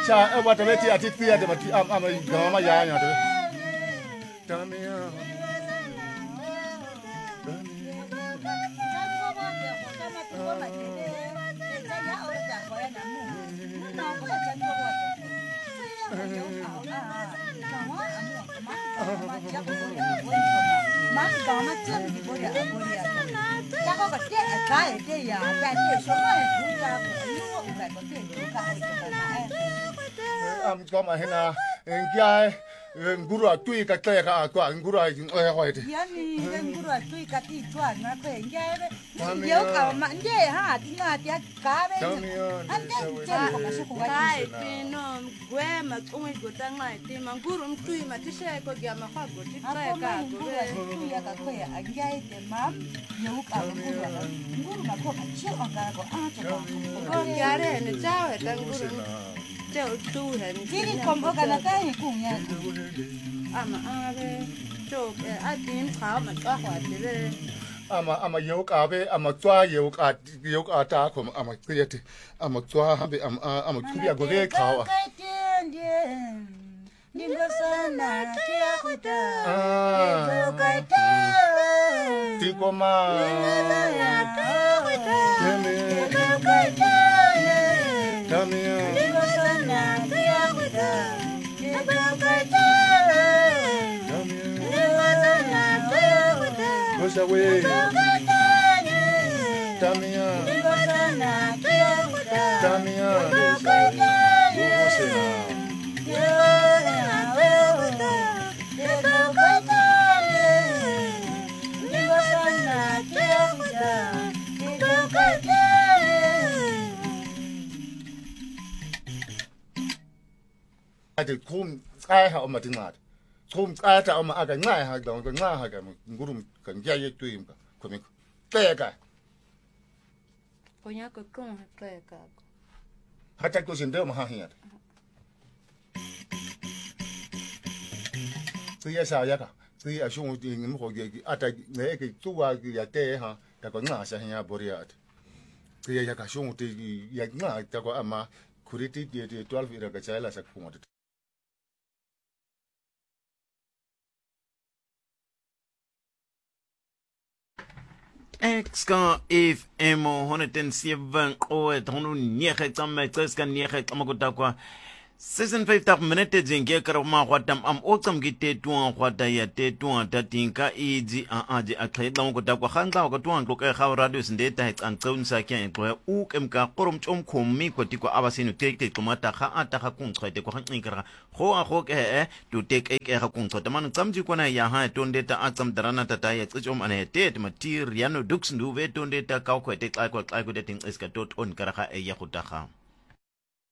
cha what the ati tia de mati ama gama ya nya de Damia Gama hena ngai nguru atui ka tle ka kwa nguru ai hoite yani nguru atui ka ti twa na kwe ngai yo ka ma nge ha tinga tia ka be ande chen ko ka ko kai pino gwe ma tungwe go tanga ti manguru mtui ma tishe ko gya ma kha go ti ka ka go tu ya ka kwe a ngai te mam yo ka nguru ma ko ka chi on ka ko a to ko gya re ne chao he nguru Châu tu hẹn chỉ đi cầm ở cái này cũng nha ama ave châu a tin khao mà có hoạt thế ama yoga be ama twa yoga ta ko ama kriete ama twa be ama kubia go ge khao Ningo sana tia kuta ti ko ma Goes away. Damia. Ade kum ai ha ma tingat. Kum ai ta ma aga ngai ha dong ga ngai ha ga ngurum kan ya ye tuim ka ko mi te ka Ponya ko kon te ka ha ta ko sin de ma ha hiat tu ya sa ya ka tu ya shung ti ngim ko ge ata ne ke tu wa ya te ha ta ko ngai sa ya boriat tu ya ka shung ti ya ngai ta ko ama kuriti ti 12 ira ka chala sa ko Exka FM 107 o tonu niege tsamme tseska niege tsamakota kwa 65 minute jinge karama kwatam am otsam gite tuan kwata ya te tuan tatinka iji aje akhe dang ko takwa khanga ko tuan ko ka radio sinde ta an tsaun sa kyan ko u kem ka qorom chom khomi ko tikwa abasinu tek ko mata kha ata kha kun tsate ko khan kra kho a kho ke to tek e kha kun tsate man tsamji ko na ya ha tonde ta atsam darana ta ta ya tsom ane te materiano dux nduve tonde ta ka ko te ka ko de ting iska dot on kra kha e ya khota kha